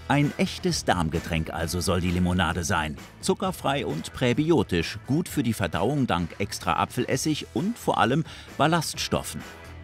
Ein echtes Darmgetränk also soll die Limonade sein. Zuckerfrei und präbiotisch, gut für die Verdauung dank extra Apfelessig und vor allem Ballaststoffen.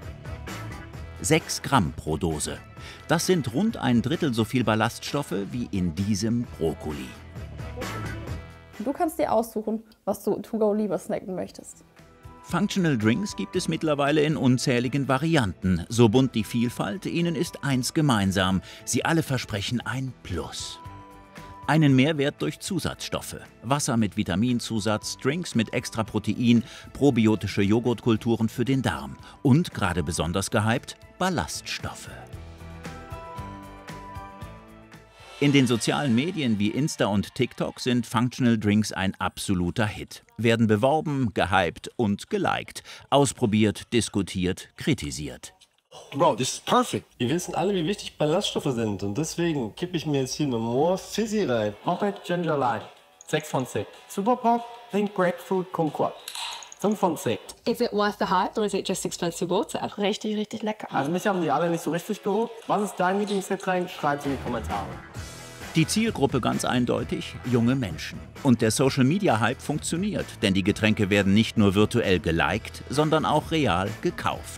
6 Gramm pro Dose. Das sind rund ein Drittel so viel Ballaststoffe wie in diesem Brokkoli. Du kannst dir aussuchen, was du to go lieber snacken möchtest. Functional Drinks gibt es mittlerweile in unzähligen Varianten. So bunt die Vielfalt, ihnen ist eins gemeinsam: sie alle versprechen ein Plus. Einen Mehrwert durch Zusatzstoffe. Wasser mit Vitaminzusatz, Drinks mit extra Protein, probiotische Joghurtkulturen für den Darm. Und gerade besonders gehypt, Ballaststoffe. In den sozialen Medien wie Insta und TikTok sind Functional Drinks ein absoluter Hit. Werden beworben, gehypt und geliked. Ausprobiert, diskutiert, kritisiert. Bro, this is perfect. Wir wissen alle, wie wichtig Ballaststoffe sind. Und deswegen kippe ich mir jetzt hier eine More Fizzy rein. Hoppet Ginger Lime. 6 von 10. Superpop, Pink Grapefruit Kumquat. 5 von 10. Is it worth the hype or is it just expensive water? Richtig, richtig lecker. Also mich haben die alle nicht so richtig geholt. Was ist dein Lieblingsgetränk? Schreibt in die Kommentare. Die Zielgruppe ganz eindeutig: junge Menschen. Und der Social-Media-Hype funktioniert, denn die Getränke werden nicht nur virtuell geliked, sondern auch real gekauft.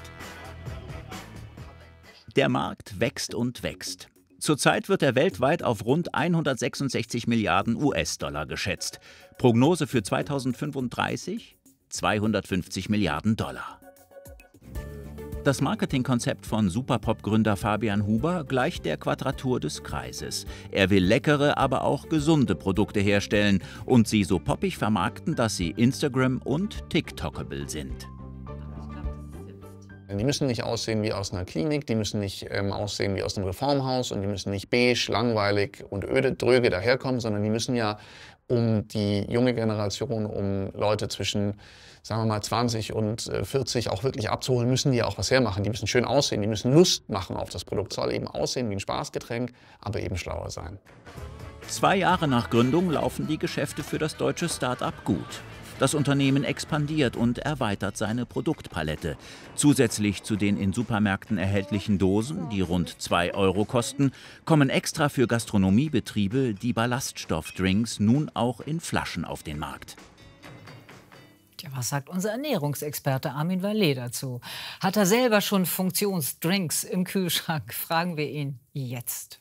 Der Markt wächst und wächst. Zurzeit wird er weltweit auf rund 166 Milliarden US-Dollar geschätzt. Prognose für 2035? 250 Milliarden Dollar. Das Marketingkonzept von Superpop-Gründer Fabian Huber gleicht der Quadratur des Kreises. Er will leckere, aber auch gesunde Produkte herstellen und sie so poppig vermarkten, dass sie Instagram- und TikTokable sind. Die müssen nicht aussehen wie aus einer Klinik, die müssen nicht aussehen wie aus einem Reformhaus und die müssen nicht beige, langweilig und öde, dröge daherkommen, sondern die müssen ja, um die junge Generation, um Leute zwischen, sagen wir mal, 20 und 40 auch wirklich abzuholen, müssen die ja auch was hermachen. Die müssen schön aussehen, die müssen Lust machen auf das Produkt. Soll eben aussehen wie ein Spaßgetränk, aber eben schlauer sein. 2 Jahre nach Gründung laufen die Geschäfte für das deutsche Start-up gut. Das Unternehmen expandiert und erweitert seine Produktpalette. Zusätzlich zu den in Supermärkten erhältlichen Dosen, die rund 2 € kosten, kommen extra für Gastronomiebetriebe die Ballaststoffdrinks nun auch in Flaschen auf den Markt. Tja, was sagt unser Ernährungsexperte Armin Vallet dazu? Hat er selber schon Funktionsdrinks im Kühlschrank? Fragen wir ihn jetzt.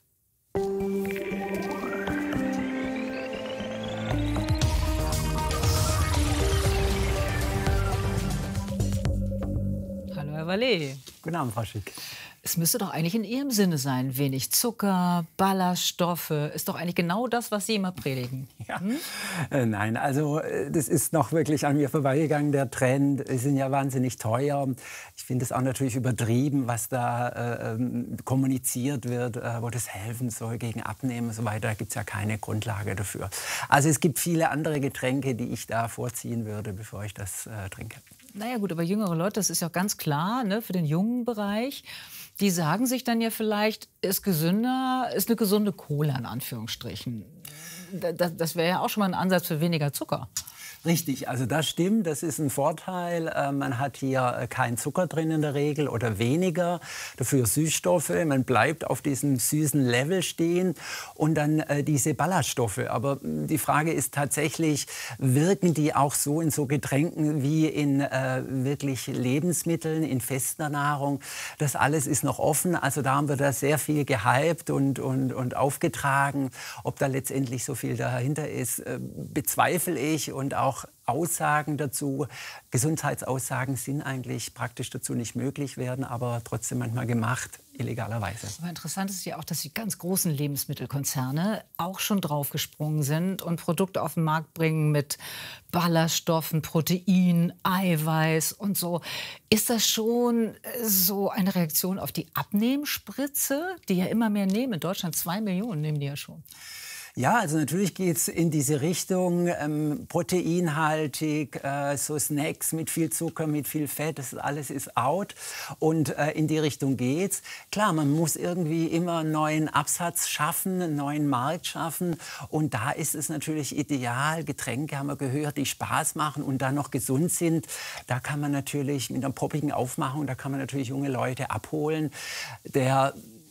Herr Vallet. Guten Abend, Frau Schick. Es müsste doch eigentlich in Ihrem Sinne sein. Wenig Zucker, Ballaststoffe. Ist doch eigentlich genau das, was Sie immer predigen. Ja. Nein, also das ist noch wirklich an mir vorbeigegangen, der Trend. Die sind ja wahnsinnig teuer. Ich finde es auch natürlich übertrieben, was da kommuniziert wird, wo das helfen soll gegen Abnehmen und so weiter. Da gibt es ja keine Grundlage dafür. Also es gibt viele andere Getränke, die ich da vorziehen würde, bevor ich das trinke. Naja gut, aber jüngere Leute, das ist ja ganz klar, ne, für den jungen Bereich. Die sagen sich dann ja vielleicht, ist gesünder, ist eine gesunde Cola in Anführungsstrichen. Das wäre ja auch schon mal ein Ansatz für weniger Zucker. Richtig, also das stimmt, das ist ein Vorteil. Man hat hier keinen Zucker drin in der Regel oder weniger, dafür Süßstoffe. Man bleibt auf diesem süßen Level stehen und dann diese Ballaststoffe. Aber die Frage ist tatsächlich, wirken die auch so in so Getränken wie in wirklich Lebensmitteln, in fester Nahrung? Das alles ist noch offen. Also da haben wir da sehr viel gehypt und aufgetragen. Ob da letztendlich so viel dahinter ist, bezweifle ich. Und auch Aussagen dazu, Gesundheitsaussagen sind eigentlich praktisch dazu nicht möglich, werden aber trotzdem manchmal gemacht, illegalerweise. Aber interessant ist ja auch, dass die ganz großen Lebensmittelkonzerne auch schon draufgesprungen sind und Produkte auf den Markt bringen mit Ballaststoffen, Protein, Eiweiß und so. Ist das schon so eine Reaktion auf die Abnehmspritze, die ja immer mehr nehmen? In Deutschland 2 Millionen nehmen die ja schon. Ja, also natürlich geht es in diese Richtung, proteinhaltig, so Snacks mit viel Zucker, mit viel Fett, das alles ist out und in die Richtung geht's. Klar, man muss irgendwie immer einen neuen Absatz schaffen, einen neuen Markt schaffen und da ist es natürlich ideal, Getränke haben wir gehört, die Spaß machen und dann noch gesund sind. Da kann man natürlich mit einer poppigen Aufmachung, da kann man natürlich junge Leute abholen. Der